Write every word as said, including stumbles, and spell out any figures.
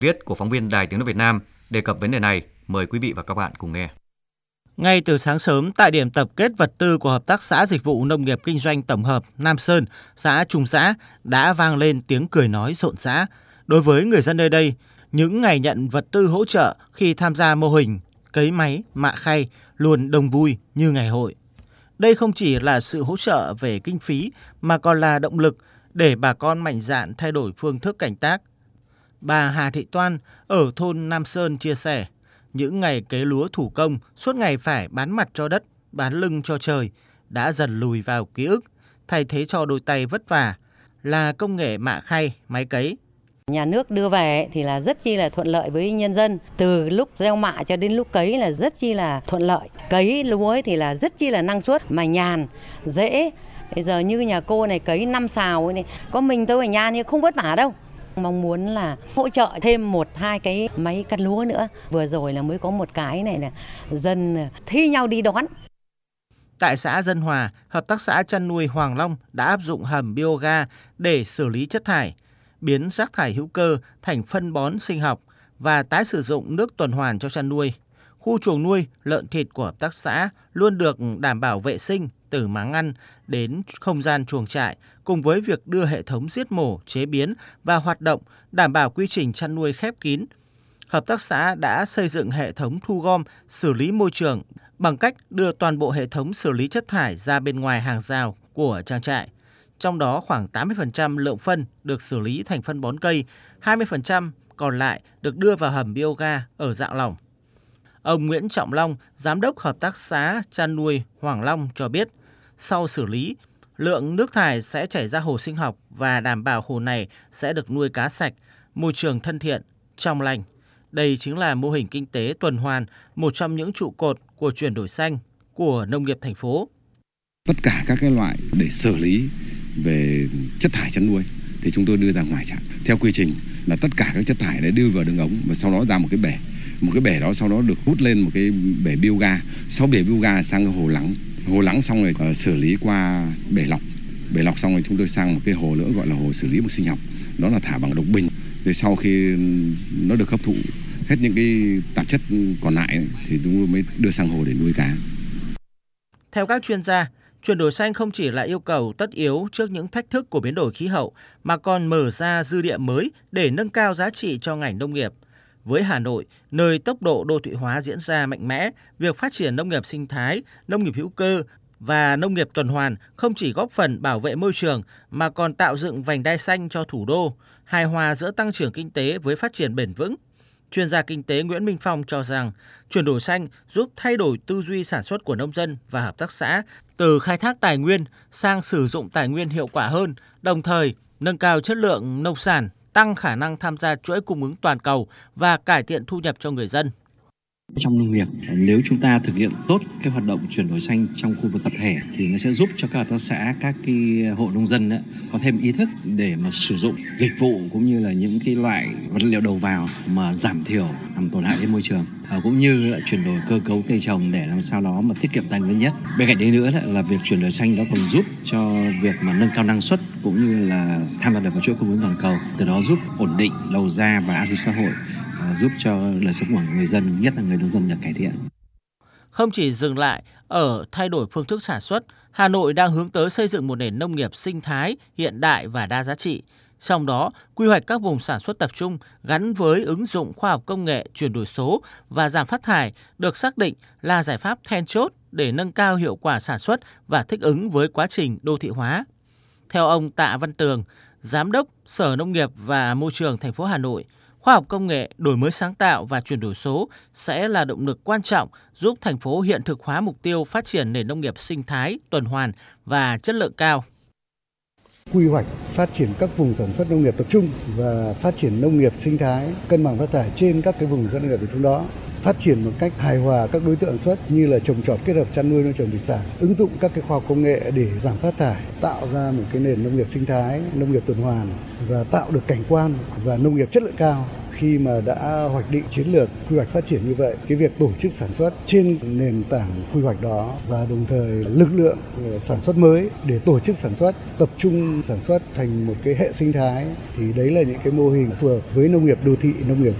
Viết của phóng viên Đài Tiếng nói Việt Nam đề cập vấn đề này, mời quý vị và các bạn cùng nghe. Ngay từ sáng sớm tại điểm tập kết vật tư của Hợp tác xã Dịch vụ Nông nghiệp Kinh doanh Tổng hợp Nam Sơn, xã Trung Xã đã vang lên tiếng cười nói rộn rã. Đối với người dân nơi đây, những ngày nhận vật tư hỗ trợ khi tham gia mô hình cấy máy, mạ khay luôn đông vui như ngày hội. Đây không chỉ là sự hỗ trợ về kinh phí mà còn là động lực để bà con mạnh dạn thay đổi phương thức canh tác. Bà Hà Thị Toan ở thôn Nam Sơn chia sẻ, những ngày cấy lúa thủ công suốt ngày phải bán mặt cho đất, bán lưng cho trời đã dần lùi vào ký ức, thay thế cho đôi tay vất vả là công nghệ mạ khay, máy cấy. Nhà nước đưa về thì là rất chi là thuận lợi với nhân dân, từ lúc gieo mạ cho đến lúc cấy là rất chi là thuận lợi. Cấy lúa thì là rất chi là năng suất, mà nhàn, dễ. Bây giờ như nhà cô này cấy năm sào này, có mình tôi ở nhà nhưng không vất vả đâu. Mong muốn là hỗ trợ thêm một hai cái máy cắt lúa nữa. Vừa rồi là mới có một cái này là dân thi nhau đi đón. Tại xã Dân Hòa, Hợp tác xã chăn nuôi Hoàng Long đã áp dụng hầm bioga để xử lý chất thải, biến rác thải hữu cơ thành phân bón sinh học và tái sử dụng nước tuần hoàn cho chăn nuôi. Khu chuồng nuôi lợn thịt của hợp tác xã luôn được đảm bảo vệ sinh từ máng ăn đến không gian chuồng trại, cùng với việc đưa hệ thống giết mổ, chế biến và hoạt động đảm bảo quy trình chăn nuôi khép kín. Hợp tác xã đã xây dựng hệ thống thu gom, xử lý môi trường bằng cách đưa toàn bộ hệ thống xử lý chất thải ra bên ngoài hàng rào của trang trại. Trong đó khoảng tám mươi phần trăm lượng phân được xử lý thành phân bón cây, hai mươi phần trăm còn lại được đưa vào hầm bioga ở dạng lỏng. Ông Nguyễn Trọng Long, Giám đốc Hợp tác xã chăn nuôi Hoàng Long cho biết, sau xử lý, lượng nước thải sẽ chảy ra hồ sinh học và đảm bảo hồ này sẽ được nuôi cá sạch, môi trường thân thiện, trong lành. Đây chính là mô hình kinh tế tuần hoàn, một trong những trụ cột của chuyển đổi xanh của nông nghiệp thành phố. Tất cả các cái loại để xử lý về chất thải chăn nuôi thì chúng tôi đưa ra ngoài trạm. Theo quy trình là tất cả các chất thải đấy đưa vào đường ống và sau đó ra một cái bể. Một cái bể đó sau đó được hút lên một cái bể bioga. Sau bể bioga sang cái hồ lắng. Hồ lắng xong rồi uh, xử lý qua bể lọc. Bể lọc xong rồi chúng tôi sang một cái hồ nữa gọi là hồ xử lý một sinh học. Đó là thả bằng độc bình. Rồi sau khi nó được hấp thụ hết những cái tạp chất còn lại thì chúng tôi mới đưa sang hồ để nuôi cá. Theo các chuyên gia, chuyển đổi xanh không chỉ là yêu cầu tất yếu trước những thách thức của biến đổi khí hậu, mà còn mở ra dư địa mới để nâng cao giá trị cho ngành nông nghiệp. Với Hà Nội, nơi tốc độ đô thị hóa diễn ra mạnh mẽ, việc phát triển nông nghiệp sinh thái, nông nghiệp hữu cơ và nông nghiệp tuần hoàn không chỉ góp phần bảo vệ môi trường mà còn tạo dựng vành đai xanh cho thủ đô, hài hòa giữa tăng trưởng kinh tế với phát triển bền vững. Chuyên gia kinh tế Nguyễn Minh Phong cho rằng chuyển đổi xanh giúp thay đổi tư duy sản xuất của nông dân và hợp tác xã từ khai thác tài nguyên sang sử dụng tài nguyên hiệu quả hơn, đồng thời nâng cao chất lượng nông sản, tăng khả năng tham gia chuỗi cung ứng toàn cầu và cải thiện thu nhập cho người dân. Trong nông nghiệp, nếu chúng ta thực hiện tốt cái hoạt động chuyển đổi xanh trong khu vực tập thể thì nó sẽ giúp cho các hợp tác xã, các cái hộ nông dân đó, có thêm ý thức để mà sử dụng dịch vụ cũng như là những cái loại vật liệu đầu vào mà giảm thiểu làm tổn hại đến môi trường, à, cũng như là chuyển đổi cơ cấu cây trồng để làm sao đó mà tiết kiệm tài nguyên nhất. Bên cạnh đấy nữa là việc chuyển đổi xanh đó còn giúp cho việc mà nâng cao năng suất cũng như là tham gia được vào chuỗi cung ứng toàn cầu, từ đó giúp ổn định đầu ra và an sinh xã hội, giúp cho đời sống của người dân, nhất là người nông dân được cải thiện. Không chỉ dừng lại ở thay đổi phương thức sản xuất, Hà Nội đang hướng tới xây dựng một nền nông nghiệp sinh thái, hiện đại và đa giá trị. Trong đó, quy hoạch các vùng sản xuất tập trung gắn với ứng dụng khoa học công nghệ, chuyển đổi số và giảm phát thải được xác định là giải pháp then chốt để nâng cao hiệu quả sản xuất và thích ứng với quá trình đô thị hóa. Theo ông Tạ Văn Tường, Giám đốc Sở Nông nghiệp và Môi trường thành phố Hà Nội, khoa học công nghệ, đổi mới sáng tạo và chuyển đổi số sẽ là động lực quan trọng giúp thành phố hiện thực hóa mục tiêu phát triển nền nông nghiệp sinh thái, tuần hoàn và chất lượng cao. Quy hoạch phát triển các vùng sản xuất nông nghiệp tập trung và phát triển nông nghiệp sinh thái, cân bằng phát thải trên các cái vùng sản xuất nông nghiệp tập trung đó. Phát triển một cách hài hòa các đối tượng sản xuất như là trồng trọt kết hợp chăn nuôi nuôi trồng thủy sản, ứng dụng các cái khoa học công nghệ để giảm phát thải, tạo ra một cái nền nông nghiệp sinh thái, nông nghiệp tuần hoàn và tạo được cảnh quan và nông nghiệp chất lượng cao. khi mà đã hoạch định chiến lược quy hoạch phát triển như vậy, cái việc tổ chức sản xuất trên nền tảng quy hoạch đó và đồng thời lực lượng sản xuất mới để tổ chức sản xuất, tập trung sản xuất thành một cái hệ sinh thái, thì đấy là những cái mô hình phù hợp với nông nghiệp đô thị, nông nghiệp